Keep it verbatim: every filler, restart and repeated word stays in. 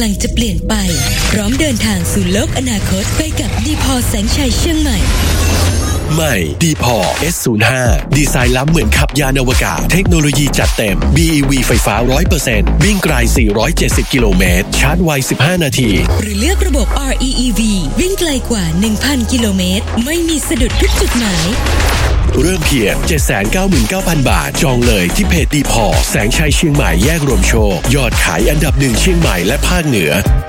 กำลังจะเปลี่ยนไปพร้อมเดินทางสู่โลกอนาคตไปกับดีพอแสงชัยเชียงใหม่ใหม่ดีพอ เอส ศูนย์ ห้า ดีไซน์ล้ำเหมือนขับยานอวกาศเทคโนโลยีจัดเต็ม บี อี วี ไฟฟ้า ร้อยเปอร์เซ็นต์ วิ่งไกลสี่ร้อยเจ็ดสิบกิโลเมตรชาร์จไวสิบห้านาทีหรือเลือกระบบ อาร์ อี อี วี วิ่งไกลกว่า หนึ่งพัน กิโลเมตรไม่มีสะดุดทุกจุดหมายเริ่มเพียง เจ็ดแสนเก้าหมื่นเก้าพัน บาทจองเลยที่เพจดีพอแสงชัยเชียงใหม่แยกรวมโชคยอดขายอันดับหนึ่งเชียงใหม่และภาคเหนือ